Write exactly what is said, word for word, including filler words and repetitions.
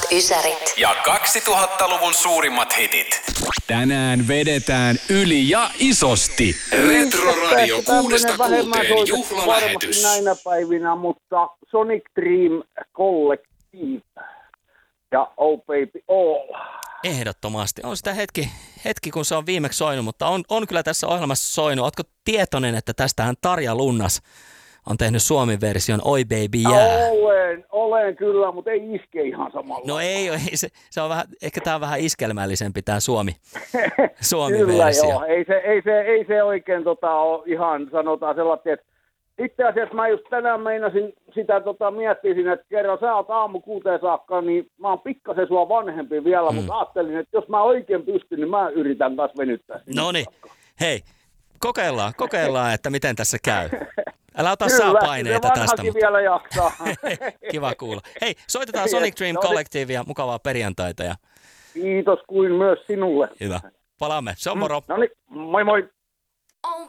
Ysärit. Ja kaksituhattaluvun suurimmat hitit. Tänään vedetään yli ja isosti. Retro Radio kuudesta vähemmän kuuteen soitettu juhlalähetys. varmasti näinä päivinä, mutta Sonic Dream Collective ja Oh Baby All. Ehdottomasti. On sitä hetki, hetki kun se on viimeksi soinut, mutta on, on kyllä tässä ohjelmassa soinut. Ootko tietoinen, että tästähän Tarja Lunnas on tehnyt Suomi-version Oi Baby Yeah? Olen, olen kyllä, mutta ei iske ihan samalla. No ei, ei se, se on vähän, ehkä tämä on vähän iskelmällisempi tämä Suomi, Kyllä Suomi-versio. joo, ei se, ei se, ei se oikein tota, ole ihan sanotaan sellainen, että itse asiassa mä just tänään meinasin sitä tota, miettisin, että kerran sä oot aamu kuuteen saakka, niin mä oon pikkasen sua vanhempi vielä, mm. mutta ajattelin, että jos mä oikein pystyn, niin mä yritän taas venyttää. No niin, hei, kokeillaan, kokeillaan, että miten tässä käy. Älä ota Kyllä, saa paineita se tästä. Mutta vielä jaksaa. Kiva kuulla. Hei, soitetaan Sonic Dream Collectivea, mukavaa perjantaita ja Kiitos kuin myös sinulle. hyvä. Palaamme, se on moro. No niin, moi moi.